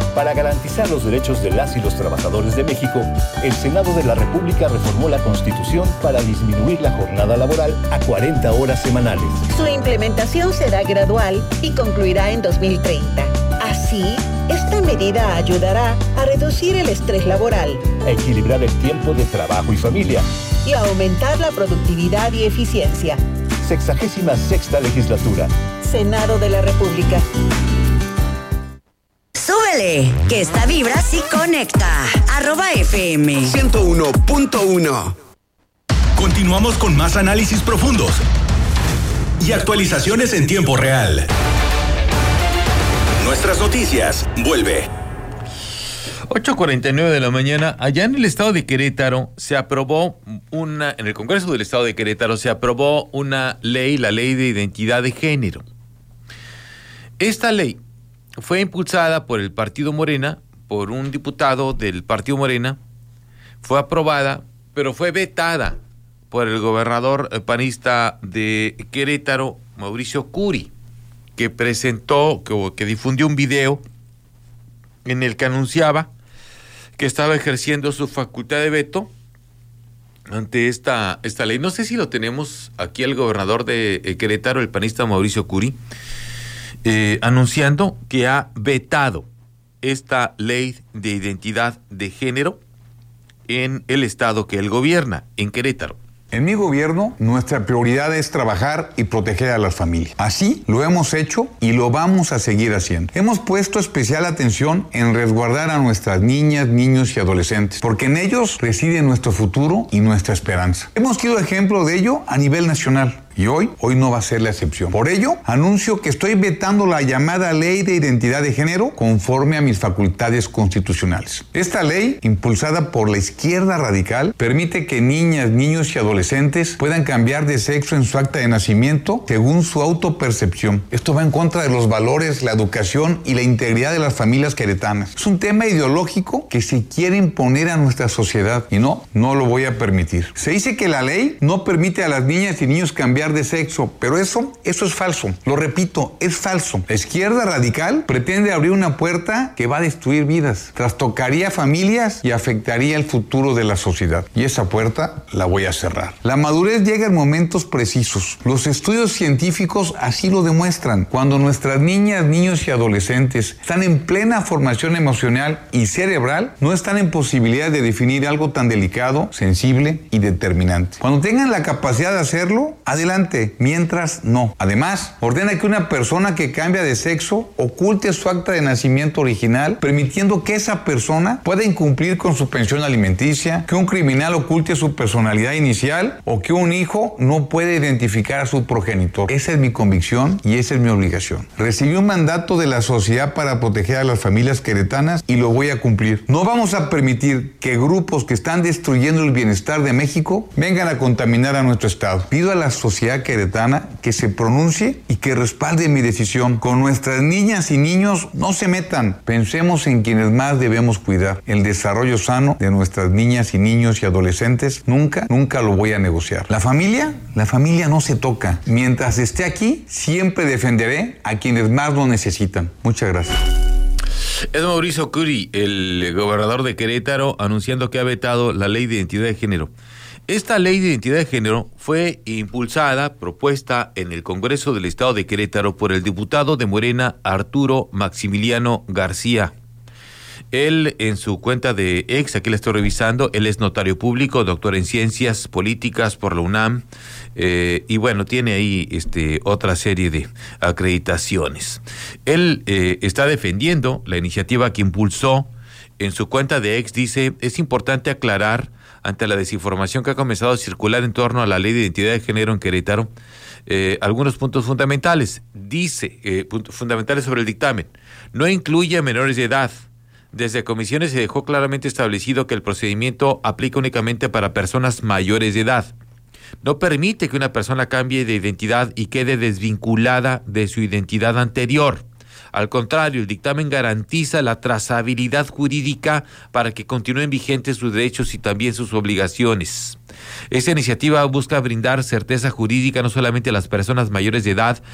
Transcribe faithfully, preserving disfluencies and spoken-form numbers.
Para garantizar los derechos de las y los trabajadores de México, el Senado de la República reformó la Constitución para disminuir la jornada laboral a cuarenta horas semanales. Su implementación será gradual y concluirá en dos mil treinta. Así, esta medida ayudará a reducir el estrés laboral, a equilibrar el tiempo de trabajo y familia y a aumentar la productividad y eficiencia. Sexagésima sexta legislatura. Senado de la República. Súbele, que esta vibra sí conecta. Arroba F M ciento uno punto uno. Continuamos con más análisis profundos y actualizaciones en tiempo real. Nuestras noticias, vuelve. ocho cuarenta y nueve de la mañana, allá en el estado de Querétaro se aprobó una, en el Congreso del estado de Querétaro se aprobó una ley, la ley de identidad de género. Esta ley fue impulsada por el partido Morena, por un diputado del partido Morena, fue aprobada, pero fue vetada por el gobernador panista de Querétaro, Mauricio Curi, que presentó, que, que difundió un video en el que anunciaba que estaba ejerciendo su facultad de veto ante esta, esta ley. No sé si lo tenemos aquí el gobernador de Querétaro, el panista Mauricio Curi, eh, anunciando que ha vetado esta ley de identidad de género en el estado que él gobierna, en Querétaro. En mi gobierno, nuestra prioridad es trabajar y proteger a las familias. Así lo hemos hecho y lo vamos a seguir haciendo. Hemos puesto especial atención en resguardar a nuestras niñas, niños y adolescentes, porque en ellos reside nuestro futuro y nuestra esperanza. Hemos sido ejemplo de ello a nivel nacional. Y hoy, hoy no va a ser la excepción. Por ello, anuncio que estoy vetando la llamada Ley de Identidad de Género conforme a mis facultades constitucionales. Esta ley, impulsada por la izquierda radical, permite que niñas, niños y adolescentes puedan cambiar de sexo en su acta de nacimiento según su autopercepción. Esto va en contra de los valores, la educación y la integridad de las familias queretanas. Es un tema ideológico que se quiere imponer a nuestra sociedad y no, no lo voy a permitir. Se dice que la ley no permite a las niñas y niños cambiar de sexo, pero eso, eso es falso. Lo repito, es falso. La izquierda radical pretende abrir una puerta que va a destruir vidas, trastocaría familias y afectaría el futuro de la sociedad. Y esa puerta la voy a cerrar. La madurez llega en momentos precisos. Los estudios científicos así lo demuestran. Cuando nuestras niñas, niños y adolescentes están en plena formación emocional y cerebral, no están en posibilidad de definir algo tan delicado, sensible y determinante. Cuando tengan la capacidad de hacerlo, adelante. Mientras, no. Además, ordena que una persona que cambia de sexo oculte su acta de nacimiento original, permitiendo que esa persona pueda incumplir con su pensión alimenticia, que un criminal oculte su personalidad inicial o que un hijo no puede identificar a su progenitor. Esa es mi convicción y esa es mi obligación. Recibí un mandato de la sociedad para proteger a las familias queretanas y lo voy a cumplir. No vamos a permitir que grupos que están destruyendo el bienestar de México vengan a contaminar a nuestro estado. Pido a la sociedad queretana que se pronuncie y que respalde mi decisión. Con nuestras niñas y niños no se metan. Pensemos en quienes más debemos cuidar. El desarrollo sano de nuestras niñas y niños y adolescentes nunca, nunca lo voy a negociar. La familia, la familia no se toca. Mientras esté aquí, siempre defenderé a quienes más lo necesitan. Muchas gracias. Es Mauricio Curi, el gobernador de Querétaro, anunciando que ha vetado la ley de identidad de género. Esta ley de identidad de género fue impulsada, propuesta en el Congreso del Estado de Querétaro por el diputado de Morena, Arturo Maximiliano García. Él, en su cuenta de ex, aquí la estoy revisando, él es notario público, doctor en Ciencias Políticas por la UNAM, eh, y bueno, tiene ahí este, otra serie de acreditaciones. Él eh, está defendiendo la iniciativa que impulsó. En su cuenta de ex dice, es importante aclarar ante la desinformación que ha comenzado a circular en torno a la ley de identidad de género en Querétaro, eh, algunos puntos fundamentales. Dice, eh, puntos fundamentales sobre el dictamen. No incluye a menores de edad. Desde comisiones se dejó claramente establecido que el procedimiento aplica únicamente para personas mayores de edad. No permite que una persona cambie de identidad y quede desvinculada de su identidad anterior. Al contrario, el dictamen garantiza la trazabilidad jurídica para que continúen vigentes sus derechos y también sus obligaciones. Esta iniciativa busca brindar certeza jurídica no solamente a las personas mayores de edad,